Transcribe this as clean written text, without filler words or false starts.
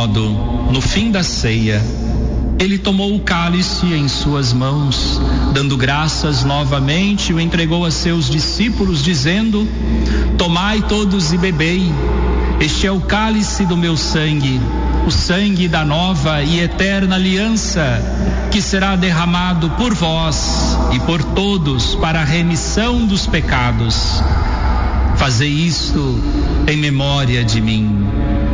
modo, no fim da ceia, ele tomou o cálice em suas mãos, dando graças novamente, o entregou a seus discípulos, dizendo: tomai todos e bebei, este é o cálice do meu sangue, o sangue da nova e eterna aliança, que será derramado por vós e por todos para a remissão dos pecados. Fazei isto em memória de mim.